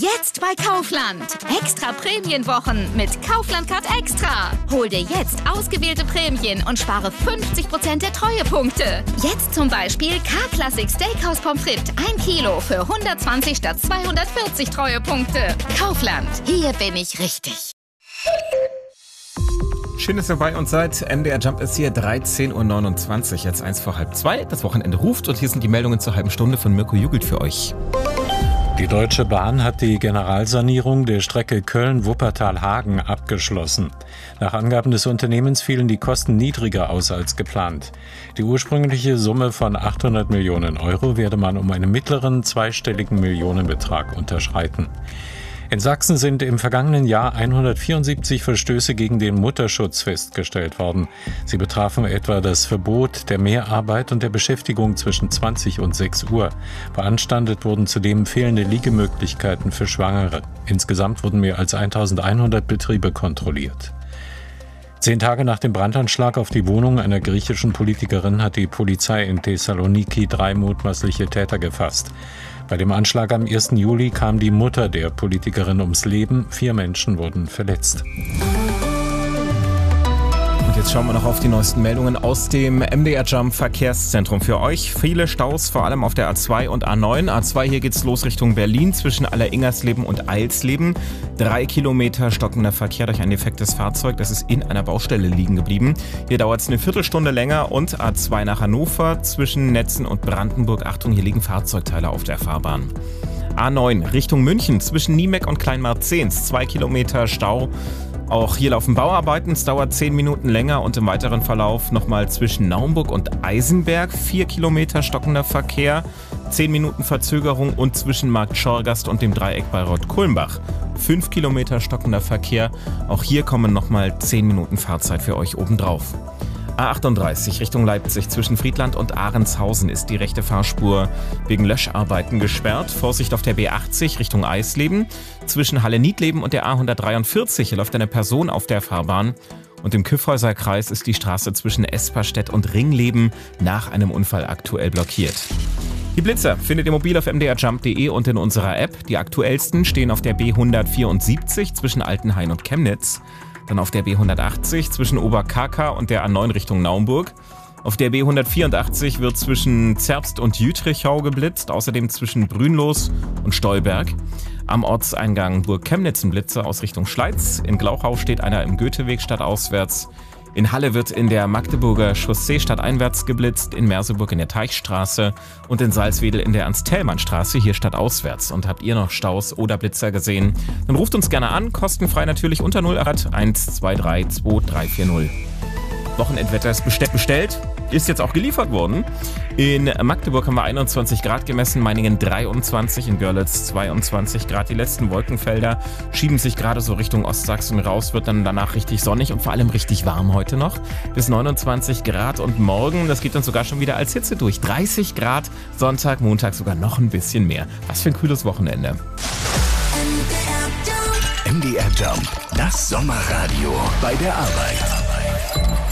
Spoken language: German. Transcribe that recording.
Jetzt bei Kaufland. Extra Prämienwochen mit Kaufland Card Extra. Hol dir jetzt ausgewählte Prämien und spare 50% der Treuepunkte. Jetzt zum Beispiel K-Classic Steakhouse Pommes frites 1 Kilo für 120 statt 240 Treuepunkte. Kaufland. Hier bin ich richtig. Schön, dass ihr bei uns seid. MDR Jump ist hier, 13.29 Uhr, jetzt 1:30. Das Wochenende ruft und hier sind die Meldungen zur halben Stunde von Mirko Jugelt für euch. Die Deutsche Bahn hat die Generalsanierung der Strecke Köln-Wuppertal-Hagen abgeschlossen. Nach Angaben des Unternehmens fielen die Kosten niedriger aus als geplant. Die ursprüngliche Summe von 800 Millionen Euro werde man um einen mittleren zweistelligen Millionenbetrag unterschreiten. In Sachsen sind im vergangenen Jahr 174 Verstöße gegen den Mutterschutz festgestellt worden. Sie betrafen etwa das Verbot der Mehrarbeit und der Beschäftigung zwischen 20 und 6 Uhr. Beanstandet wurden zudem fehlende Liegemöglichkeiten für Schwangere. Insgesamt wurden mehr als 1100 Betriebe kontrolliert. 10 Tage nach dem Brandanschlag auf die Wohnung einer griechischen Politikerin hat die Polizei in Thessaloniki 3 mutmaßliche Täter gefasst. Bei dem Anschlag am 1. Juli kam die Mutter der Politikerin ums Leben. 4 Menschen wurden verletzt. Und jetzt schauen wir noch auf die neuesten Meldungen aus dem MDR Jump Verkehrszentrum. Für euch viele Staus, vor allem auf der A2 und A9. A2, hier geht's los Richtung Berlin zwischen Alleringersleben und Eilsleben. 3 Kilometer stockender Verkehr durch ein defektes Fahrzeug. Das ist in einer Baustelle liegen geblieben. Hier dauert es eine Viertelstunde länger. Und A2 nach Hannover zwischen Netzen und Brandenburg. Achtung, hier liegen Fahrzeugteile auf der Fahrbahn. A9 Richtung München zwischen Niemeck und Kleinmarzens. 2 Kilometer Stau. Auch hier laufen Bauarbeiten, es dauert 10 Minuten länger und im weiteren Verlauf nochmal zwischen Naumburg und Eisenberg 4 Kilometer stockender Verkehr, 10 Minuten Verzögerung und zwischen Markt Schorgast und dem Dreieck Bayreuth-Kulmbach 5 Kilometer stockender Verkehr. Auch hier kommen nochmal 10 Minuten Fahrzeit für euch obendrauf. A38 Richtung Leipzig zwischen Friedland und Ahrenshausen ist die rechte Fahrspur wegen Löscharbeiten gesperrt. Vorsicht auf der B80 Richtung Eisleben. Zwischen Halle-Niedleben und der A143 läuft eine Person auf der Fahrbahn. Und im Kyffhäuser-Kreis ist die Straße zwischen Esperstedt und Ringleben nach einem Unfall aktuell blockiert. Die Blitzer findet ihr mobil auf mdrjump.de und in unserer App. Die aktuellsten stehen auf der B174 zwischen Altenhain und Chemnitz. Dann auf der B180 zwischen Oberkaka und der A9 Richtung Naumburg. Auf der B184 wird zwischen Zerbst und Jütrichau geblitzt, außerdem zwischen Brünlos und Stolberg. Am Ortseingang Burg Chemnitz ein Blitzer aus Richtung Schleiz. In Glauchau steht einer im Goetheweg stadtauswärts. In Halle wird in der Magdeburger Chaussee stadteinwärts geblitzt, in Merseburg in der Teichstraße und in Salzwedel in der Ernst-Thälmann-Straße, hier stadtauswärts. Und habt ihr noch Staus oder Blitzer gesehen? Dann ruft uns gerne an, kostenfrei natürlich unter 08 123 2340. Wochenendwetter ist bestellt, ist jetzt auch geliefert worden. In Magdeburg haben wir 21 Grad gemessen, Meiningen 23, in Görlitz 22 Grad. Die letzten Wolkenfelder schieben sich gerade so Richtung Ostsachsen raus, wird dann danach richtig sonnig und vor allem richtig warm heute noch. Bis 29 Grad und morgen, das geht dann sogar schon wieder als Hitze durch. 30 Grad, Sonntag, Montag sogar noch ein bisschen mehr. Was für ein cooles Wochenende. MDR Jump, das Sommerradio bei der Arbeit.